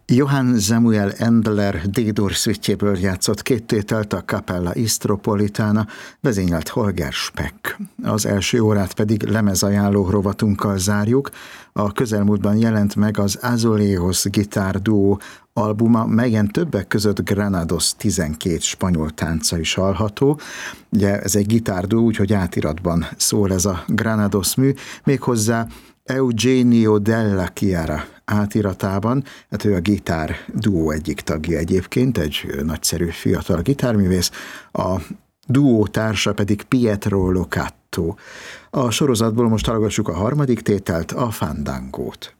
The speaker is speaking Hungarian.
Johann Samuel Endler D-dur szüttyéből játszott két tételt a Capella Istropolitana, vezényelt Holger Speck. Az első órát pedig lemezajánló rovatunkkal zárjuk. A közelmúltban jelent meg az Azulejos gitárduó albuma, melyen többek között Granados 12 spanyol tánca is hallható. Ugye ez egy gitárduó, úgyhogy átiratban szól ez a Granados mű, méghozzá Eugenio della Chiara átiratában, hát ő a gitár duó egyik tagja egyébként, egy nagyszerű fiatal gitárművész, a duó társa pedig Pietro Locatto. A sorozatból most hallgassuk a harmadik tételt, a Fandangót.